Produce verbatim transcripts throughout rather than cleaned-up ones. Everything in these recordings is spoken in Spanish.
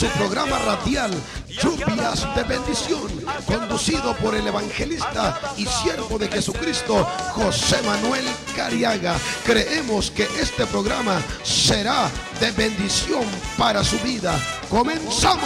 su programa radial Lluvias de Bendición, conducido por el evangelista y siervo de Jesucristo, José Manuel Cariaga. Creemos que este programa será de bendición para su vida. ¡Comenzamos!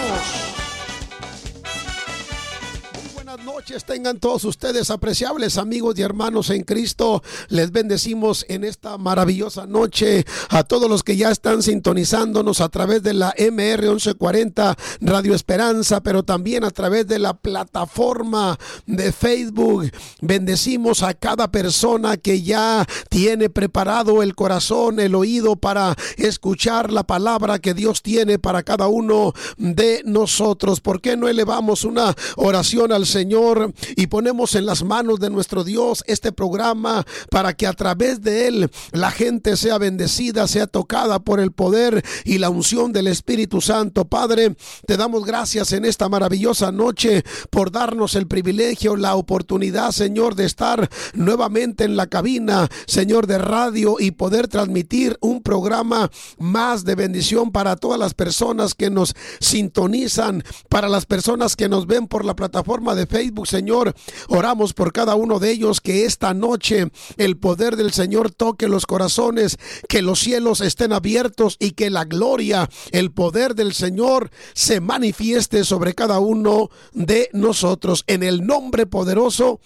Buenas noches tengan todos ustedes, apreciables amigos y hermanos en Cristo. Les bendecimos en esta maravillosa noche a todos los que ya están sintonizándonos a través de la M R once cuarenta Radio Esperanza, pero también a través de la plataforma de Facebook. Bendecimos a cada persona que ya tiene preparado el corazón, el oído para escuchar la palabra que Dios tiene para cada uno de nosotros. ¿Por qué no elevamos una oración al Señor y ponemos en las manos de nuestro Dios este programa para que a través de él la gente sea bendecida, sea tocada por el poder y la unción del Espíritu Santo? Padre, te damos gracias en esta maravillosa noche por darnos el privilegio, la oportunidad, Señor, de estar nuevamente en la cabina, Señor, de radio y poder transmitir un programa más de bendición para todas las personas que nos sintonizan, para las personas que nos ven por la plataforma de Facebook. Señor, oramos por cada uno de ellos, que esta noche el poder del Señor toque los corazones, que los cielos estén abiertos y que la gloria, el poder del Señor se manifieste sobre cada uno de nosotros. En el nombre poderoso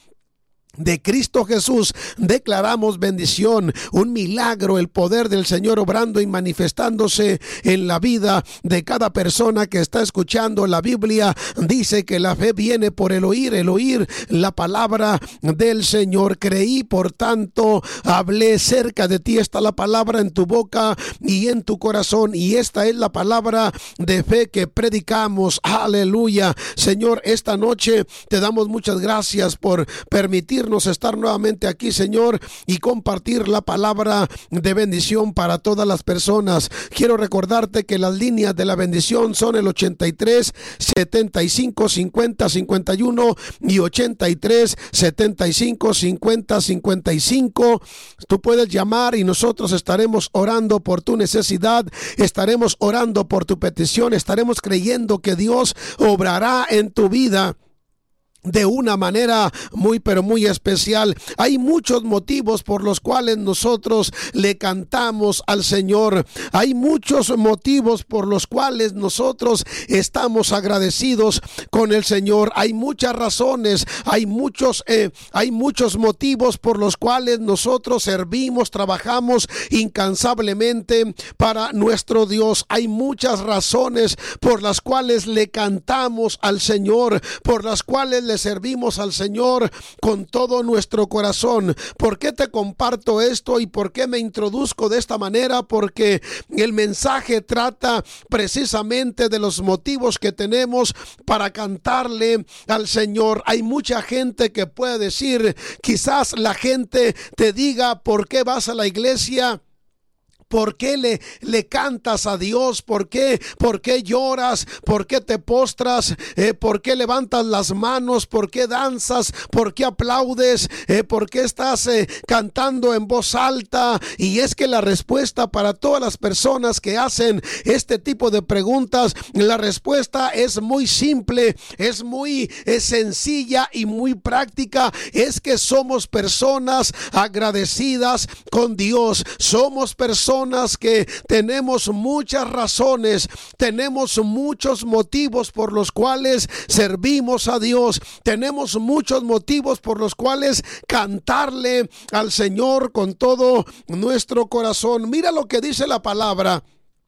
de Cristo Jesús declaramos bendición, un milagro, el poder del Señor obrando y manifestándose en la vida de cada persona que está escuchando. La Biblia dice que la fe viene por el oír, el oír la palabra del Señor. Creí, por tanto hablé. Cerca de ti está la palabra, en tu boca y en tu corazón, y esta es la palabra de fe que predicamos. Aleluya. Señor, esta noche te damos muchas gracias por permitir estar nuevamente aquí, Señor, y compartir la palabra de bendición para todas las personas. Quiero recordarte que las líneas de la bendición son el ochenta y tres, setenta y cinco, cincuenta, cincuenta y uno y ochenta y tres, setenta y cinco, cincuenta, cincuenta y cinco. Tú puedes llamar y nosotros estaremos orando por tu necesidad, estaremos orando por tu petición, estaremos creyendo que Dios obrará en tu vida de una manera muy pero muy especial. Hay muchos motivos por los cuales nosotros le cantamos al Señor. Hay muchos motivos por los cuales nosotros estamos agradecidos con el Señor. Hay muchas razones, hay muchos eh, hay muchos motivos por los cuales nosotros servimos, trabajamos incansablemente para nuestro Dios. Hay muchas razones por las cuales le cantamos al Señor, por las cuales le servimos al Señor con todo nuestro corazón. ¿Por qué te comparto esto y por qué me introduzco de esta manera? Porque el mensaje trata precisamente de los motivos que tenemos para cantarle al Señor. Hay mucha gente que puede decir, quizás la gente te diga, ¿por qué vas a la iglesia? ¿Por qué le, le cantas a Dios? ¿Por qué? ¿Por qué lloras? ¿Por qué te postras? Eh, ¿Por qué levantas las manos? ¿Por qué danzas? ¿Por qué aplaudes? Eh, ¿Por qué estás eh, cantando en voz alta? Y es que la respuesta para todas las personas que hacen este tipo de preguntas, la respuesta es muy simple, es muy es sencilla y muy práctica. Es que somos personas agradecidas con Dios. Somos personas que tenemos muchas razones, tenemos muchos motivos por los cuales servimos a Dios, tenemos muchos motivos por los cuales cantarle al Señor con todo nuestro corazón. Mira lo que dice la palabra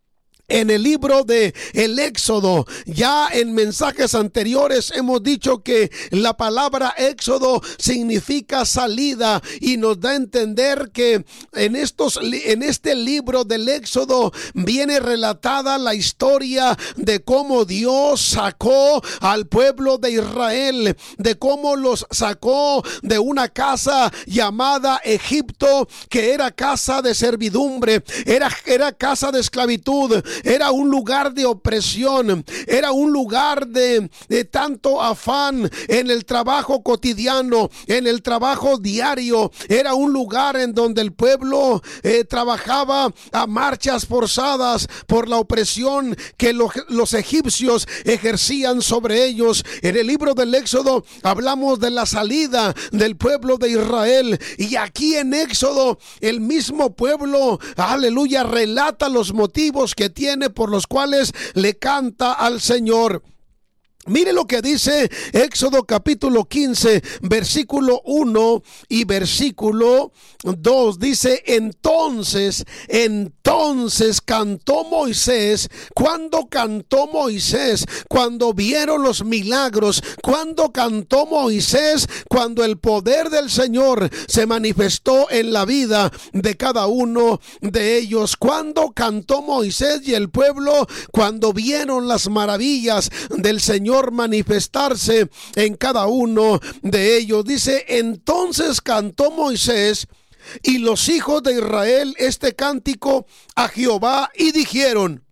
en el libro de el Éxodo. Ya en mensajes anteriores hemos dicho que la palabra Éxodo significa salida, y nos da a entender que en estos en este libro del Éxodo viene relatada la historia de cómo Dios sacó al pueblo de Israel, de cómo los sacó de una casa llamada Egipto, que era casa de servidumbre, era, era casa de esclavitud. era un lugar de opresión, era un lugar de, de tanto afán en el trabajo cotidiano, en el trabajo diario. Era un lugar en donde el pueblo eh, trabajaba a marchas forzadas por la opresión que lo, los egipcios ejercían sobre ellos. En el libro del Éxodo hablamos de la salida del pueblo de Israel, y aquí en Éxodo el mismo pueblo, aleluya, relata los motivos que tiene por los cuales le canta al Señor. Mire lo que dice Éxodo capítulo quince, versículo uno y versículo dos. Dice: entonces, entonces cantó Moisés. Cuando cantó Moisés, cuando vieron los milagros, cuando cantó Moisés, cuando el poder del Señor se manifestó en la vida de cada uno de ellos. Cuando cantó Moisés y el pueblo, cuando vieron las maravillas del Señor manifestarse en cada uno de ellos. Dice: entonces cantó Moisés y los hijos de Israel este cántico a Jehová, y dijeron: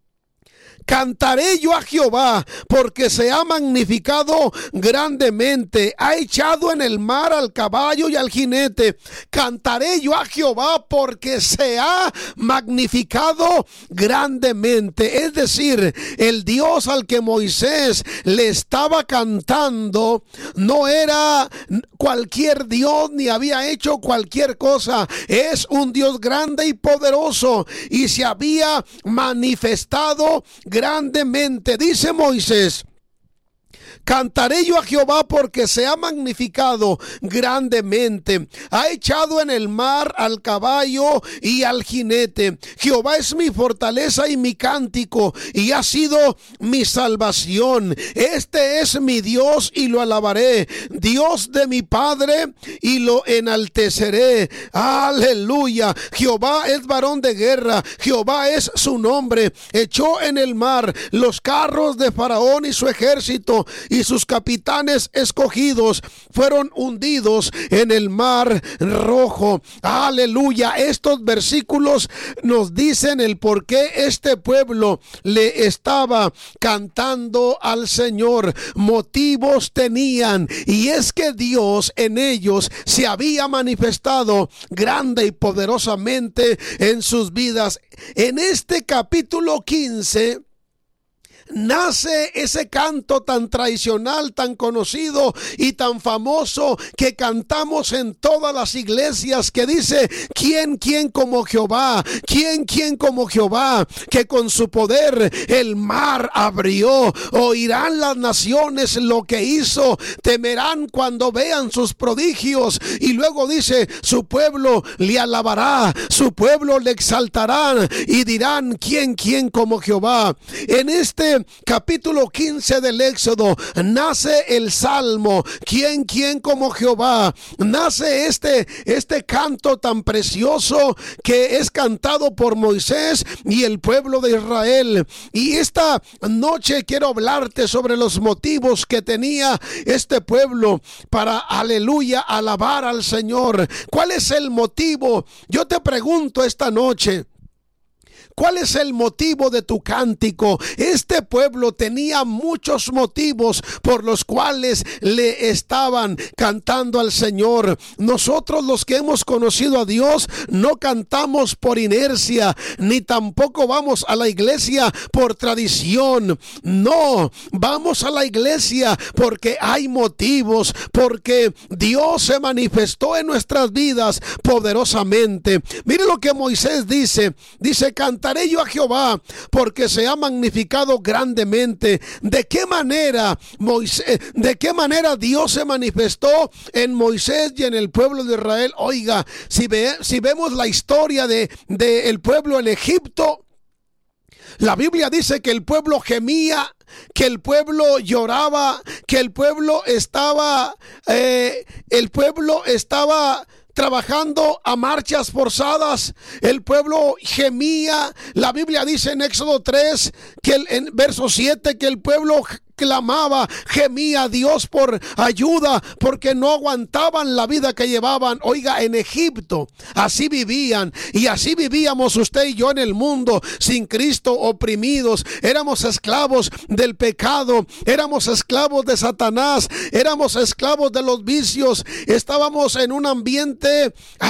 cantaré yo a Jehová, porque se ha magnificado grandemente, ha echado en el mar al caballo y al jinete. Cantaré yo a Jehová, porque se ha magnificado grandemente. Es decir, el Dios al que Moisés le estaba cantando no era cualquier Dios, ni había hecho cualquier cosa. Es un Dios grande y poderoso, y se había manifestado grandemente. Dice Moisés: cantaré yo a Jehová, porque se ha magnificado grandemente, ha echado en el mar al caballo y al jinete. Jehová es mi fortaleza y mi cántico, y ha sido mi salvación. Este es mi Dios y lo alabaré, Dios de mi Padre, y lo enalteceré. Aleluya. Jehová es varón de guerra, Jehová es su nombre. Echó en el mar los carros de Faraón y su ejército, y sus capitanes escogidos fueron hundidos en el mar rojo. Aleluya. Estos versículos nos dicen el por qué este pueblo le estaba cantando al Señor. Motivos tenían, y es que Dios en ellos se había manifestado grande y poderosamente en sus vidas. En este capítulo quince nace ese canto tan tradicional, tan conocido y tan famoso que cantamos en todas las iglesias, que dice: ¿quién, quién como Jehová? ¿Quién, quién como Jehová? Que con su poder el mar abrió. Oirán las naciones lo que hizo, temerán cuando vean sus prodigios. Y luego dice: su pueblo le alabará, su pueblo le exaltará, y dirán: ¿quién, quién como Jehová? En este capítulo quince del Éxodo nace el salmo ¿quién, quién como Jehová? Nace este, este canto tan precioso que es cantado por Moisés y el pueblo de Israel. Y esta noche quiero hablarte sobre los motivos que tenía este pueblo para, aleluya, alabar al Señor. ¿Cuál es el motivo? Yo te pregunto esta noche, ¿cuál es el motivo de tu cántico? Este pueblo tenía muchos motivos por los cuales le estaban cantando al Señor. Nosotros, los que hemos conocido a Dios, no cantamos por inercia, ni tampoco vamos a la iglesia por tradición. No, vamos a la iglesia porque hay motivos, porque Dios se manifestó en nuestras vidas poderosamente. Mire lo que Moisés dice. Dice: cantar Cantaré yo a Jehová, porque se ha magnificado grandemente. ¿De qué manera Moisés, de qué manera Dios se manifestó en Moisés y en el pueblo de Israel? Oiga, si, ve, si vemos la historia de, de el pueblo en Egipto, la Biblia dice que el pueblo gemía, que el pueblo lloraba, que el pueblo estaba, eh, el pueblo estaba trabajando a marchas forzadas. El pueblo gemía. La Biblia dice en Éxodo tres, que el, en verso siete, que el pueblo clamaba, gemía a Dios por ayuda, porque no aguantaban la vida que llevaban, oiga, en Egipto. Así vivían, y así vivíamos usted y yo en el mundo, sin Cristo, oprimidos. Éramos esclavos del pecado, éramos esclavos de Satanás, éramos esclavos de los vicios. Estábamos en un ambiente,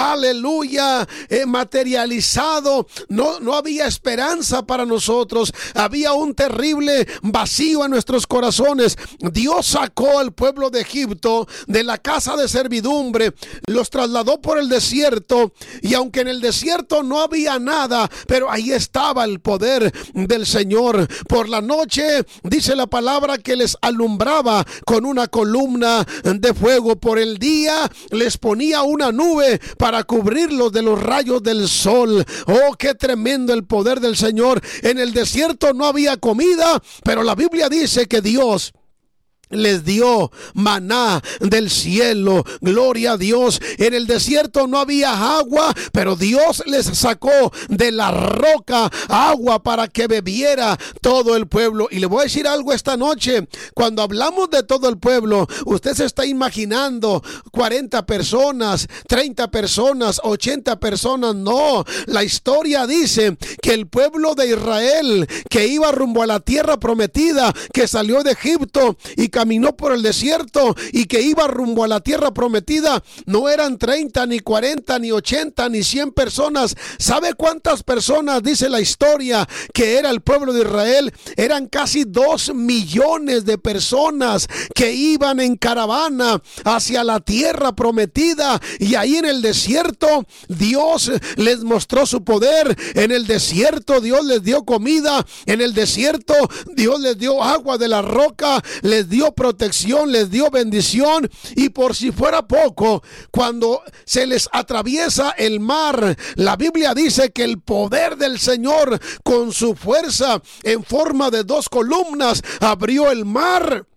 aleluya, eh, materializado. No, no había esperanza para nosotros. Había un terrible vacío en nuestros corazones. Dios sacó al pueblo de Egipto de la casa de servidumbre, los trasladó por el desierto, y aunque en el desierto no había nada, pero ahí estaba el poder del Señor. Por la noche dice la palabra que les alumbraba con una columna de fuego. Por el día les ponía una nube para cubrirlos de los rayos del sol. Oh, qué tremendo el poder del Señor. En el desierto no había comida, pero la Biblia dice que Dios les dio maná del cielo. Gloria a Dios. En el desierto no había agua, pero Dios les sacó de la roca agua para que bebiera todo el pueblo. Y le voy a decir algo esta noche. Cuando hablamos de todo el pueblo, usted se está imaginando cuarenta personas, treinta personas, ochenta personas. No, la historia dice que el pueblo de Israel, que iba rumbo a la tierra prometida, que salió de Egipto y caminó por el desierto y que iba rumbo a la tierra prometida, no eran treinta, ni cuarenta, ni ochenta, ni cien personas. ¿Sabe cuántas personas dice la historia que era el pueblo de Israel? Eran casi dos millones de personas que iban en caravana hacia la tierra prometida, y ahí en el desierto Dios les mostró su poder. En el desierto Dios les dio comida, en el desierto Dios les dio agua de la roca, les dio protección, les dio bendición. Y por si fuera poco, cuando se les atraviesa el mar, la Biblia dice que el poder del Señor, con su fuerza en forma de dos columnas, abrió el mar.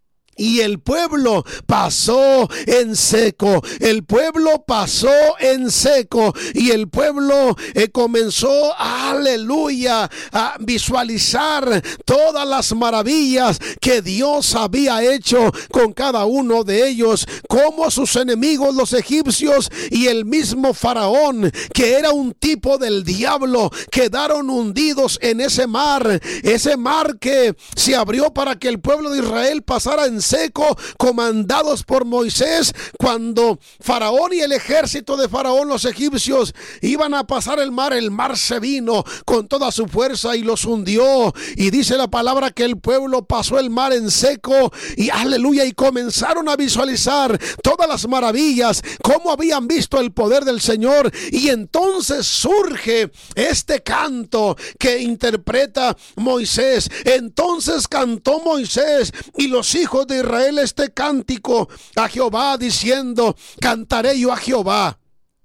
Y el pueblo pasó en seco. El pueblo pasó en seco. Y el pueblo eh, comenzó, aleluya, a visualizar todas las maravillas que Dios había hecho con cada uno de ellos. Como sus enemigos, los egipcios, y el mismo faraón, que era un tipo del diablo, quedaron hundidos en ese mar. Ese mar que se abrió para que el pueblo de Israel pasara en seco, comandados por Moisés. Cuando Faraón y el ejército de Faraón, los egipcios, iban a pasar el mar, el mar se vino con toda su fuerza y los hundió. Y dice la palabra que el pueblo pasó el mar en seco, y aleluya, y comenzaron a visualizar todas las maravillas, cómo habían visto el poder del Señor. Y entonces surge este canto que interpreta Moisés. Entonces cantó Moisés y los hijos de Israel este cántico a Jehová, diciendo: cantaré yo a Jehová,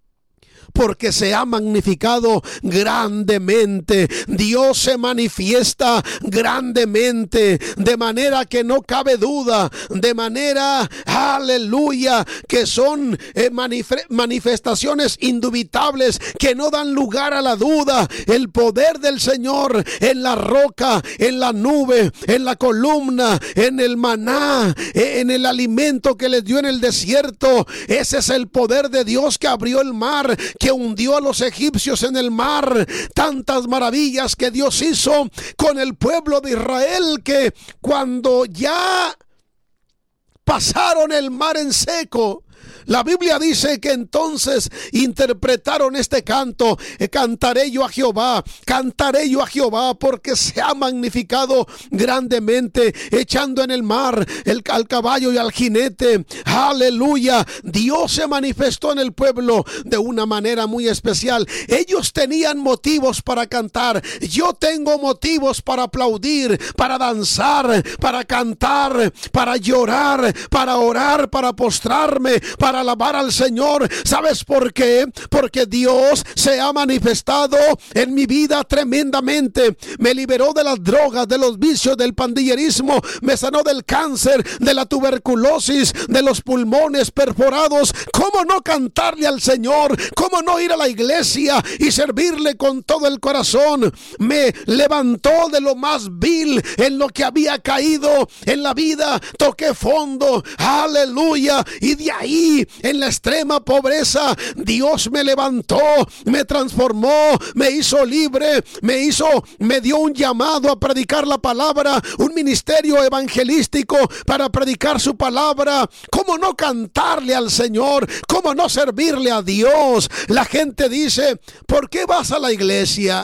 porque se ha magnificado grandemente. Dios se manifiesta grandemente, de manera que no cabe duda, de manera, aleluya, que son eh, manif- manifestaciones indubitables que no dan lugar a la duda. El poder del Señor en la roca, en la nube, en la columna, en el maná, en el alimento que les dio en el desierto. Ese es el poder de Dios que abrió el mar, que hundió a los egipcios en el mar. Tantas maravillas que Dios hizo con el pueblo de Israel, que cuando ya pasaron el mar en seco, la Biblia dice que entonces interpretaron este canto: cantaré yo a Jehová, cantaré yo a Jehová, porque se ha magnificado grandemente, echando en el mar el, al caballo y al jinete. Aleluya. Dios se manifestó en el pueblo de una manera muy especial. Ellos tenían motivos para cantar. Yo tengo motivos para aplaudir, para danzar, para cantar, para llorar, para orar, para postrarme, para para alabar al Señor. ¿Sabes por qué? Porque Dios se ha manifestado en mi vida tremendamente. Me liberó de las drogas, de los vicios, del pandillerismo, me sanó del cáncer, de la tuberculosis, de los pulmones perforados. ¿Cómo no cantarle al Señor? ¿Cómo no ir a la iglesia y servirle con todo el corazón? Me levantó de lo más vil en lo que había caído en la vida. Toqué fondo, aleluya, y de ahí, en la extrema pobreza, Dios me levantó, me transformó, me hizo libre, me hizo, me dio un llamado a predicar la palabra, un ministerio evangelístico para predicar su palabra. ¿Cómo no cantarle al Señor? ¿Cómo no servirle a Dios? La gente dice: ¿por qué vas a la iglesia?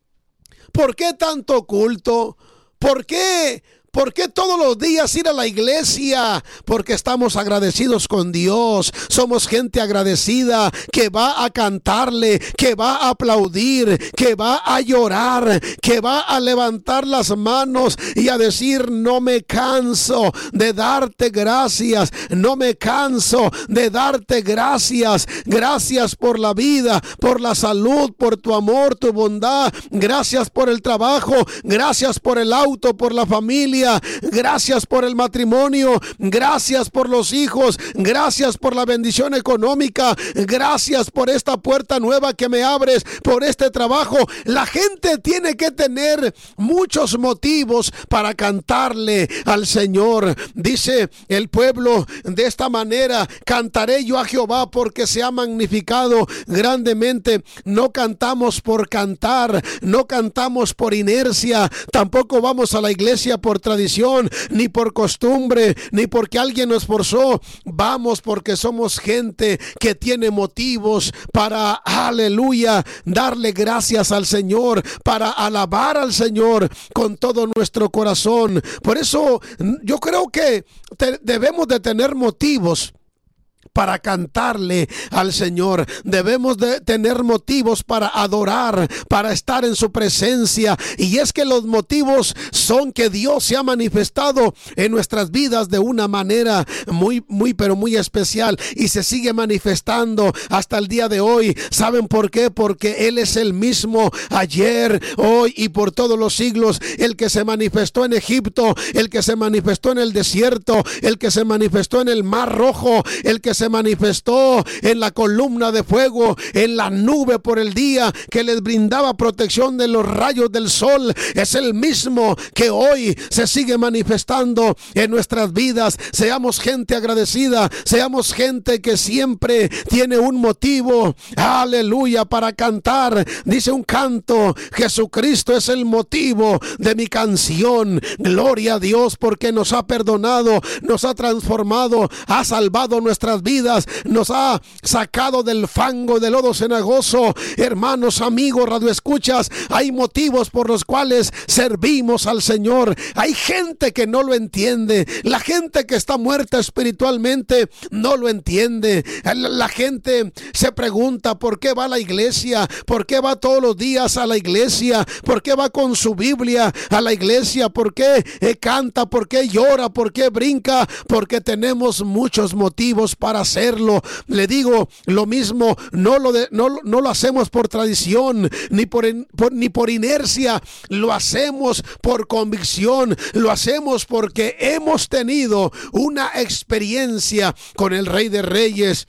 ¿Por qué tanto culto? ¿Por qué? ¿Por qué todos los días ir a la iglesia? Porque estamos agradecidos con Dios. Somos gente agradecida que va a cantarle, que va a aplaudir, que va a llorar, que va a levantar las manos y a decir: no me canso de darte gracias, no me canso de darte gracias. Gracias por la vida, por la salud, por tu amor, tu bondad. Gracias por el trabajo, gracias por el auto, por la familia. Gracias por el matrimonio, gracias por los hijos, gracias por la bendición económica, gracias por esta puerta nueva que me abres, por este trabajo. La gente tiene que tener muchos motivos para cantarle al Señor. Dice el pueblo de esta manera: cantaré yo a Jehová porque se ha magnificado grandemente. No cantamos por cantar, no cantamos por inercia, tampoco vamos a la iglesia por tradición, ni por costumbre, ni porque alguien nos forzó. Vamos porque somos gente que tiene motivos para, aleluya, darle gracias al Señor, para alabar al Señor con todo nuestro corazón. Por eso yo creo que te, debemos de tener motivos para cantarle al Señor. Debemos de tener motivos para adorar, para estar en su presencia. Y es que los motivos son que Dios se ha manifestado en nuestras vidas de una manera muy, muy, pero muy especial, y se sigue manifestando hasta el día de hoy. ¿Saben por qué? Porque Él es el mismo ayer, hoy y por todos los siglos. El que se manifestó en Egipto, el que se manifestó en el desierto, el que se manifestó en el Mar Rojo, el que se manifestó en la columna de fuego, en la nube por el día, que les brindaba protección de los rayos del sol, es el mismo que hoy se sigue manifestando en nuestras vidas. Seamos gente agradecida, seamos gente que siempre tiene un motivo, aleluya, para cantar. Dice un canto: Jesucristo es el motivo de mi canción. Gloria a Dios, porque nos ha perdonado, nos ha transformado, ha salvado nuestras vidas, nos ha sacado del fango, del lodo cenagoso. Hermanos, amigos, radioescuchas, hay motivos por los cuales servimos al Señor. Hay gente que no lo entiende. La gente que está muerta espiritualmente no lo entiende. La gente se pregunta: ¿por qué va a la iglesia? ¿Por qué va todos los días a la iglesia? ¿Por qué va con su Biblia a la iglesia? ¿Por qué eh, canta? ¿Por qué llora? ¿Por qué brinca? Porque tenemos muchos motivos para hacerlo. Le digo lo mismo: no lo, de, no, no lo hacemos por tradición, ni por, por, ni por inercia. Lo hacemos por convicción. Lo hacemos porque hemos tenido una experiencia con el Rey de Reyes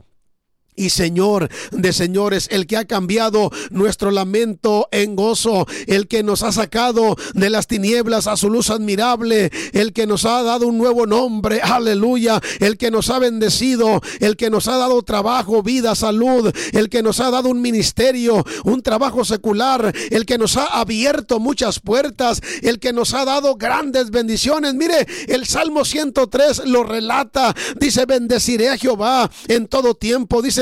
y Señor de señores, el que ha cambiado nuestro lamento en gozo, el que nos ha sacado de las tinieblas a su luz admirable, el que nos ha dado un nuevo nombre, aleluya, el que nos ha bendecido, el que nos ha dado trabajo, vida, salud, el que nos ha dado un ministerio, un trabajo secular, el que nos ha abierto muchas puertas, el que nos ha dado grandes bendiciones. Mire, el Salmo ciento tres lo relata, dice: bendeciré a Jehová en todo tiempo, dice: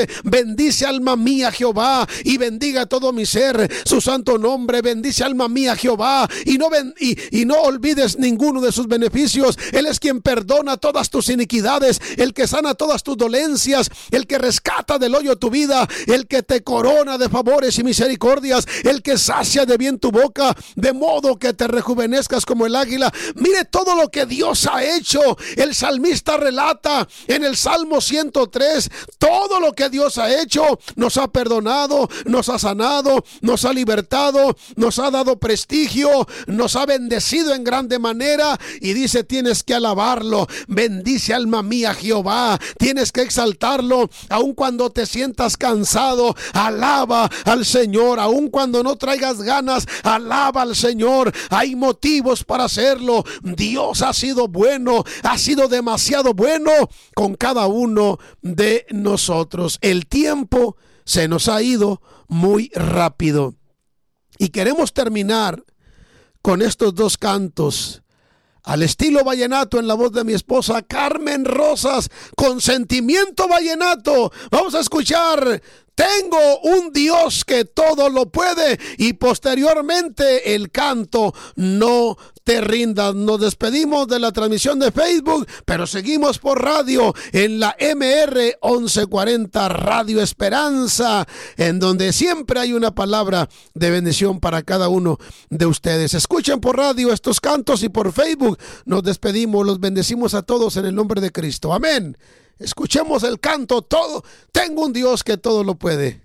dice: bendice alma mía Jehová y bendiga todo mi ser su santo nombre. Bendice alma mía Jehová y no, ben, y, y no olvides ninguno de sus beneficios. Él es quien perdona todas tus iniquidades, el que sana todas tus dolencias, el que rescata del hoyo tu vida, el que te corona de favores y misericordias, el que sacia de bien tu boca, de modo que te rejuvenezcas como el águila. Mire todo lo que Dios ha hecho. El salmista relata en el Salmo ciento tres todo lo que Dios ha hecho. Nos ha perdonado, nos ha sanado, nos ha libertado, nos ha dado prestigio, nos ha bendecido en grande manera, y dice: tienes que alabarlo. Bendice alma mía Jehová, tienes que exaltarlo aun cuando te sientas cansado. Alaba al Señor, aun cuando no traigas ganas, alaba al Señor. Hay motivos para hacerlo. Dios ha sido bueno, ha sido demasiado bueno con cada uno de nosotros. El tiempo se nos ha ido muy rápido y queremos terminar con estos dos cantos al estilo vallenato, en la voz de mi esposa Carmen Rosas, con sentimiento vallenato. Vamos a escuchar Tengo un Dios que todo lo puede, y posteriormente el canto No te rindas. Nos despedimos de la transmisión de Facebook, pero seguimos por radio en la M R once cuarenta Radio Esperanza, en donde siempre hay una palabra de bendición para cada uno de ustedes. Escuchen por radio estos cantos y por Facebook nos despedimos. Los bendecimos a todos en el nombre de Cristo. Amén. Escuchemos el canto todo. Tengo un Dios que todo lo puede.